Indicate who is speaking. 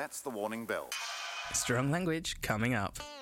Speaker 1: That's the warning bell.
Speaker 2: Strong language coming up.